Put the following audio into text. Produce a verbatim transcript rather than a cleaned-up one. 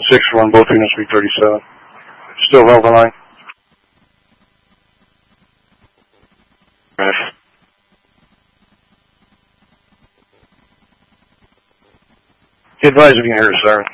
six one, both units, B thirty-seven. Still relevant line. Right. Advise if you can hear us, sir.